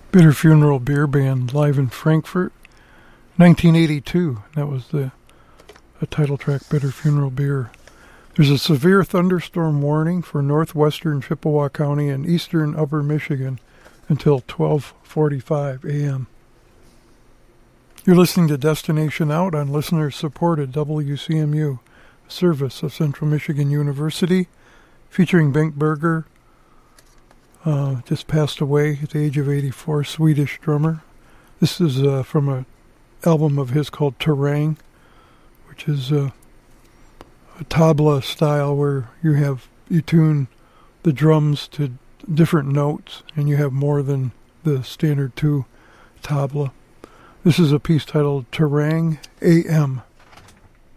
Bitter Funeral Beer Band live in Frankfurt, 1982. That was the title track, Bitter Funeral Beer. There's a severe thunderstorm warning for northwestern Chippewa County and eastern Upper Michigan until 12:45 a.m. You're listening to Destination Out on listener-supported WCMU, a service of Central Michigan University, featuring Bengt Berger, just passed away at the age of 84, Swedish drummer. This is from an album of his called Terang, which is a tabla style where you tune the drums to different notes and you have more than the standard two tabla. This is a piece titled Terang AM.